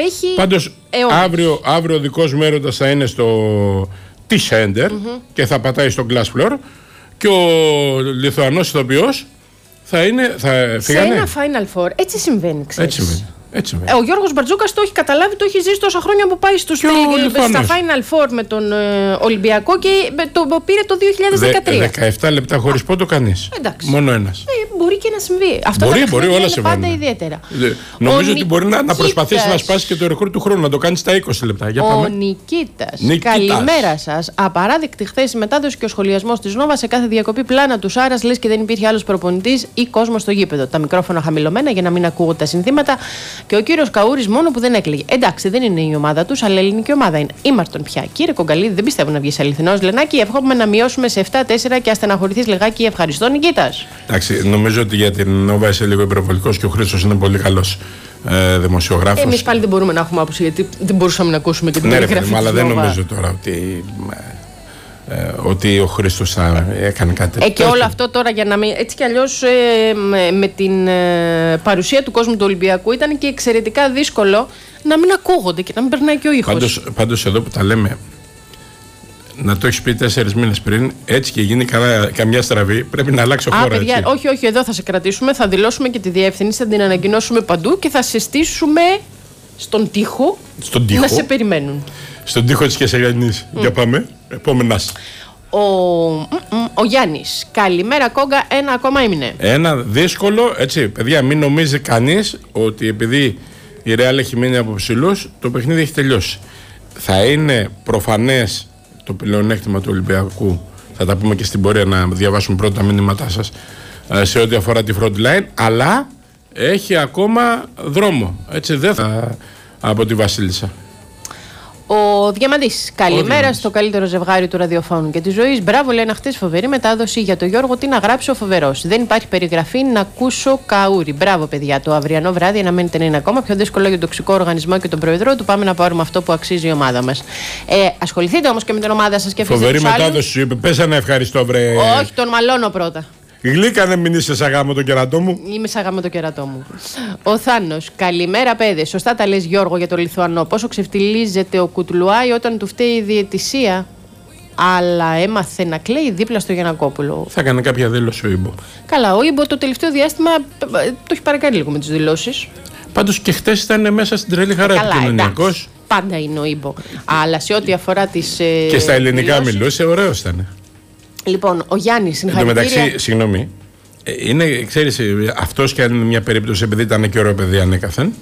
απέχει. Πάντως, αύριο ο δικός μου έρωτας θα είναι στο T-Center και θα πατάει στο Glass Floor και ο Λιθουανός ηθοποιός θα φύγανε. Σε ένα Final Four. Έτσι συμβαίνει, ξέρεις. Ο Γιώργος Μπαρτζόκας το έχει καταλάβει, το έχει ζήσει τόσα χρόνια που πάει στα Final Four με τον Ολυμπιακό και το πήρε το 2013. 17 λεπτά χωρίς πόντο κανείς. Μόνο ένας. Μπορεί και να συμβεί. Αυτό μπορεί όλα σε πάντα ιδιαίτερα. Νομίζω ότι μπορεί να προσπαθήσει να σπάσει και το ρεκόρ του χρόνου, να το κάνει στα 20 λεπτά. Για πάμε. Ο Νικήτας. Καλημέρα σας. Απαράδεκτη χθες η μετάδοση και ο σχολιασμός της Νόβα σε κάθε διακοπή πλάνα του Σάρας, λες και δεν υπήρχε άλλος προπονητής ή κόσμος στο γήπεδο. Τα μικρόφωνα χαμηλωμένα για να μην ακούγονται τα συνθήματα. Και ο κύριος Καούρης μόνο που δεν έκλαιγε. Εντάξει, δεν είναι η ομάδα τους, αλλά ελληνική ομάδα είναι. Ήμαρτον πια. Κύριε Κογκαλίδη, δεν πιστεύω να βγει αληθινός. Λενάκη, εύχομαι να μειώσουμε σε 7-4 και αστεναχωρηθείς λιγάκι. Ευχαριστώ, Νικήτας. Εντάξει, νομίζω ότι για την Νόβα είσαι λίγο υπερβολικός και ο Χρήστος είναι πολύ καλός δημοσιογράφος. Εμείς πάλι δεν μπορούμε να έχουμε άποψη, γιατί δεν μπορούσαμε να ακούσουμε και την περιγραφή. Ναι, αλλά δεν νομίζω τώρα ότι ο Χρήστος θα έκανε κάτι τέτοιο. Και όλο αυτό τώρα για να μην. Έτσι κι αλλιώς με την παρουσία του κόσμου του Ολυμπιακού ήταν και εξαιρετικά δύσκολο να μην ακούγονται και να μην περνάει και ο ήχος. Πάντως εδώ που τα λέμε, να το έχεις πει 4 μήνες πριν, έτσι και γίνει καμιά στραβή, πρέπει να αλλάξει ο χώρος. Παιδιά, όχι, εδώ θα σε κρατήσουμε, θα δηλώσουμε και τη διεύθυνση, θα την ανακοινώσουμε παντού και θα συστήσουμε στον τοίχο να σε περιμένουν. Στον τοίχο της Κεσαγιανής. Για πάμε. Επόμενας. Ο Γιάννης. Καλημέρα, Κόγκα. Ένα ακόμα έμεινε. Ένα δύσκολο, έτσι, παιδιά, μην νομίζει κανείς ότι επειδή η Ρεάλ έχει μείνει από ψηλούς, το παιχνίδι έχει τελειώσει. Θα είναι προφανές το πλεονέκτημα του Ολυμπιακού. Θα τα πούμε και στην πορεία, να διαβάσουμε πρώτα τα μήνυματά σας σε ό,τι αφορά τη front line, αλλά έχει ακόμα δρόμο. Έτσι, δεν θα από τη Βασίλισσα. Ο Διαμαντής. Καλημέρα στο καλύτερο ζευγάρι του ραδιοφώνου και της ζωής. Μπράβο, λένε χτες, φοβερή μετάδοση για τον Γιώργο. Τι να γράψει ο φοβερός. Δεν υπάρχει περιγραφή να ακούσω Καούρη. Μπράβο, παιδιά. Το αυριανό βράδυ αναμένεται να είναι ακόμα πιο δύσκολο για τον τοξικό οργανισμό και τον προεδρό του. Πάμε να πάρουμε αυτό που αξίζει η ομάδα μας. Ασχοληθείτε όμως και με την ομάδα σας και αφήστε. Φοβερή μετάδοση σου είπε. Πες ένα ευχαριστώ, βρε. Όχι, τον μαλώνω πρώτα. Γλύκανε, μην είσαι σαν γάμο το κερατό μου. Είμαι σαν γάμο το κερατό μου. Ο Θάνος. Καλημέρα, παιδε. Σωστά τα λες, Γιώργο, για το Λιθουανό. Πόσο ξεφτιλίζεται ο Κουτλουάι όταν του φταίει η διαιτησία. Αλλά έμαθε να κλαίει δίπλα στο Γιαννακόπουλο. Θα έκανε κάποια δήλωση ο Ήμπο. Καλά, ο Ήμπο το τελευταίο διάστημα το έχει παρακάνει λίγο με τις δηλώσεις. Πάντως και χτες ήταν μέσα στην τρελή χαρά του κοινωνιακός. Πάντα είναι ο Ήμπο. Αλλά σε ό,τι αφορά τις. Και στα ελληνικά μιλούσε, ωραίος ήταν. Λοιπόν, ο Γιάννης, συγχαρητήρια. Εν τω μεταξύ, συγγνώμη, ξέρεις, αυτός και αν είναι μια περίπτωση, επειδή ήταν και ωραίο παιδί ανέκαθεν,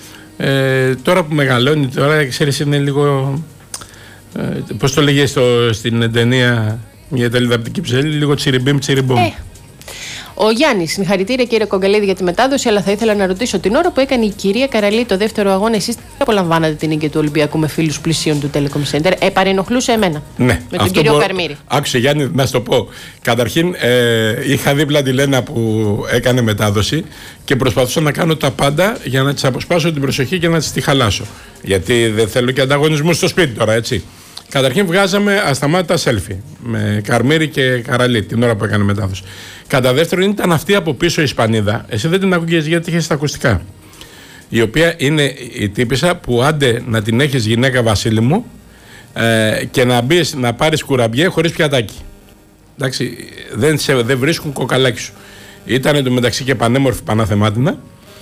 τώρα που μεγαλώνει, τώρα ξέρεις, είναι λίγο, πώς το λέγε στην ταινία μια Ιταλίδα από την Κυψέλη, λίγο τσιριμπίμ τσιριμπόμ. Ο Γιάννης, συγχαρητήρια κύριε Κογκαλίδη για τη μετάδοση, αλλά θα ήθελα να ρωτήσω την ώρα που έκανε η κυρία Καραλή το δεύτερο αγώνα, εσείς δεν απολαμβάνατε την νίκη του Ολυμπιακού με φίλους πλησίων του Telecom Center? Παρενοχλούσε εμένα. Ναι, με τον κύριο Καρμύρη. Άκουσε Γιάννη, να σου το πω. Καταρχήν, είχα δίπλα τη Λένα που έκανε μετάδοση και προσπαθούσα να κάνω τα πάντα για να της αποσπάσω την προσοχή και να της τη χαλάσω. Γιατί δεν θέλω και ανταγωνισμού στο σπίτι τώρα, έτσι. Καταρχήν βγάζαμε ασταμάτητα selfie με Καρμύρη και Καραλή την ώρα που έκανε μετάδοση. Κατά δεύτερον ήταν αυτή από πίσω η Ισπανίδα, εσύ δεν την ακούγες γιατί είχες τα ακουστικά. Η οποία είναι η τύπισσα που άντε να την έχεις γυναίκα, Βασίλη μου, και να μπεις να πάρεις κουραμπιέ χωρίς πιατάκι. Εντάξει, δεν βρίσκουν κοκαλάκι σου. Ήταν εντωμεταξύ και πανέμορφη Παναθεμάτινα,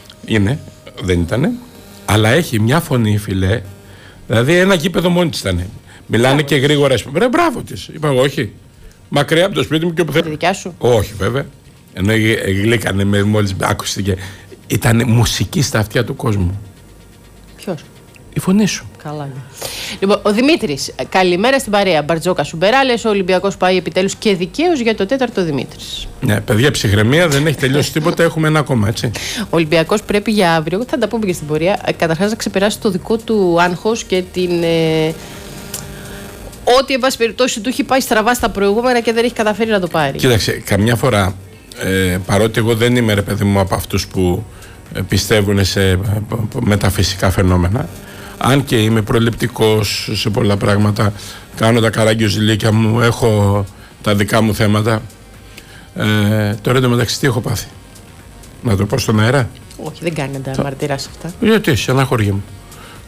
δεν ήτανε, αλλά έχει μια φωνή, φιλέ, δηλαδή ένα γήπεδο μόνη της ήταν. Μιλάνε και γρήγορα. Μπράβο της. Είπα εγώ, όχι. Μακριά από το σπίτι μου και όπου θέλω. Τη δικιά σου? Όχι, βέβαια. Ενώ γλύκανε με μόλις άκουστηκε. Ήταν μουσική στα αυτιά του κόσμου. Ποιος? Η φωνή σου. Καλά. Λοιπόν, ο Δημήτρης. Καλημέρα στην παρέα. Μπαρτζόκα Σουμπεράλες. Ο Ολυμπιακός πάει επιτέλους και δικαίως για το τέταρτο Δημήτρης. Ναι, παιδιά, ψυχραιμία, δεν έχει τελειώσει τίποτα. Έχουμε ένα ακόμα, έτσι. Ο Ολυμπιακός πρέπει για αύριο, θα τα πούμε και στην πορεία, καταρχάς να ξεπεράσει το δικό του άγχος και την. Ό,τι εν πάση περιπτώσει του έχει πάει στραβά στα προηγούμενα και δεν έχει καταφέρει να το πάρει. Κοίταξε, καμιά φορά, παρότι εγώ δεν είμαι, ρε παιδί μου, από αυτούς που πιστεύουν σε μεταφυσικά φαινόμενα, αν και είμαι προληπτικός σε πολλά πράγματα, κάνω τα καράγκιοζηλίκια μου, έχω τα δικά μου θέματα, τώρα εντωμεταξύ τι έχω πάθει? Να το πω στον αέρα? Όχι, δεν κάνει να τα μαρτυράς αυτά. Γιατί, σε ένα χωριό μου.